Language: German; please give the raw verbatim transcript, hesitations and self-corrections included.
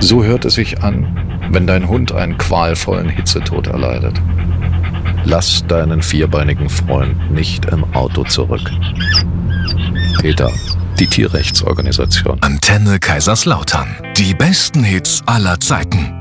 So hört es sich an, wenn dein Hund einen qualvollen Hitzetod erleidet. Lass deinen vierbeinigen Freund nicht im Auto zurück. PETA, die Tierrechtsorganisation. Antenne Kaiserslautern. Die besten Hits aller Zeiten.